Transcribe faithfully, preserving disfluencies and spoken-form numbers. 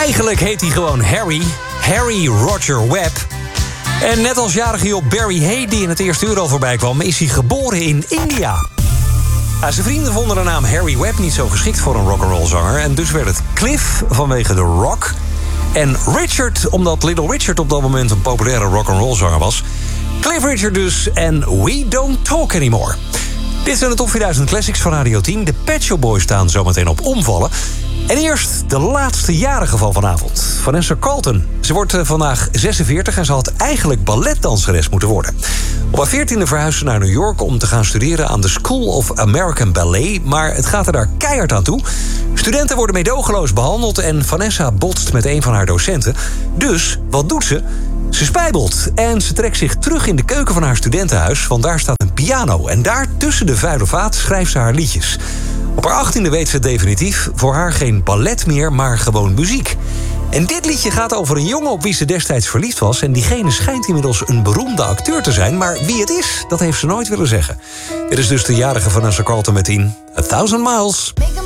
Eigenlijk heet hij gewoon Harry. Harry Roger Webb. En net als jarige job Barry Hay, die in het eerste uur al voorbij kwam, is hij geboren in India. Ja, zijn vrienden vonden de naam Harry Webb niet zo geschikt voor een rock'n'roll zanger. En dus werd het Cliff vanwege de rock. En Richard, omdat Little Richard op dat moment een populaire rock'n'roll zanger was. Cliff Richard dus en We Don't Talk Anymore. Dit zijn de top vierduizend Classics van Radio tien. De Pet Shop Boys staan zometeen op omvallen. En eerst de laatste jarige van vanavond. Vanessa Carlton. Ze wordt vandaag zesenveertig en ze had eigenlijk balletdanseres moeten worden. Op haar veertiende verhuisde ze naar New York om te gaan studeren aan de School of American Ballet. Maar het gaat er daar keihard aan toe. Studenten worden meedogenloos behandeld en Vanessa botst met een van haar docenten. Dus, wat doet ze? Ze spijbelt en ze trekt zich terug in de keuken van haar studentenhuis, want daar staat een piano. En daar tussen de vuile vaat schrijft ze haar liedjes. Op haar achttiende weet ze definitief, voor haar geen ballet meer, maar gewoon muziek. En dit liedje gaat over een jongen op wie ze destijds verliefd was. En diegene schijnt inmiddels een beroemde acteur te zijn. Maar wie het is, dat heeft ze nooit willen zeggen. Dit is dus de jarige Vanessa Carlton met tien A Thousand Miles.